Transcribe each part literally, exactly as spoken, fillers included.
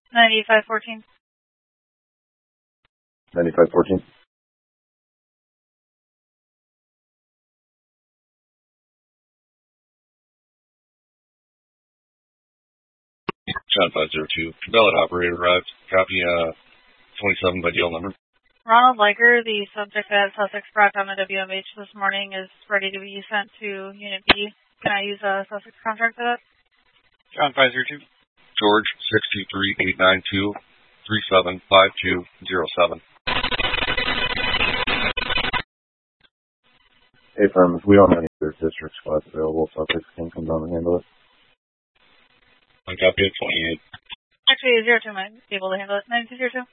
ninety-five fourteen. ninety-five fourteen. John five zero two. Valid operator arrived. Copy uh, twenty-seven by deal number. Ronald Liker, the subject at Sussex Brock on the W M H this morning, is ready to be sent to Unit B. Can I use a Sussex contract for that? John five zero two. George six two three eight nine two three seven five two zero seven. Hey, firm, if we don't have any other district spots available, Sussex can come down and handle it. I copy it twenty-eight. Actually, zero two might be able to handle it. ninety-two zero two.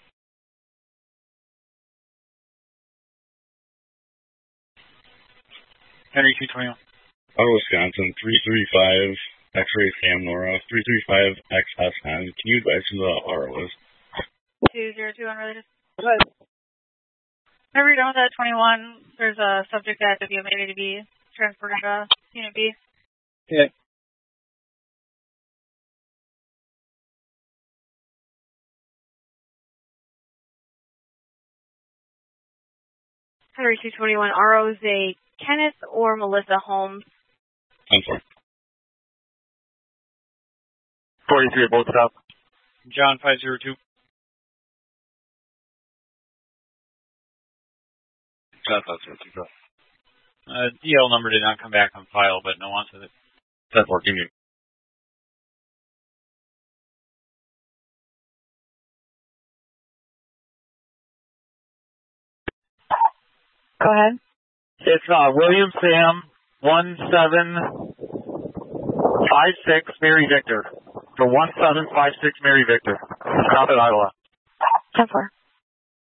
Henry two twenty-one. Auto Wisconsin three three five X-ray Cam Nora three three five X S N. Can you advise who the R O is? two zero two unrelated. Good. Whenever you're done with that twenty-one, there's a subject at W M A to be transferred to Unit B. Okay. Henry two twenty-one, R O is a Kenneth or Melissa Holmes. I'm sorry. forty-three, both stop. John five zero two. John five zero two. Uh, D L number did not come back on file, but no one says it. ten four, give me. Go ahead. It's uh, William Sam one seven five six Mary Victor. For one seven five six Mary Victor. Stop at Iowa. ten four.